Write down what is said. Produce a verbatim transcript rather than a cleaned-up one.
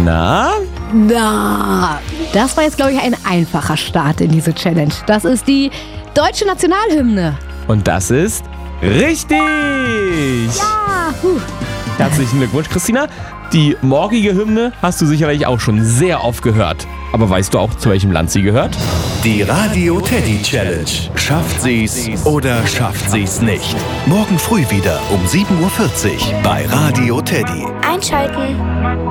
Na? Na, das war jetzt, glaube ich, ein einfacher Start in diese Challenge. Das ist die deutsche Nationalhymne. Und das ist richtig! Ja, huh. Herzlichen Glückwunsch, Christina. Die morgige Hymne hast du sicherlich auch schon sehr oft gehört. Aber weißt du auch, zu welchem Land sie gehört? Die Radio Teddy Challenge. Schafft sie's oder schafft sie's nicht? Morgen früh wieder um sieben Uhr vierzig bei Radio Teddy. Einschalten.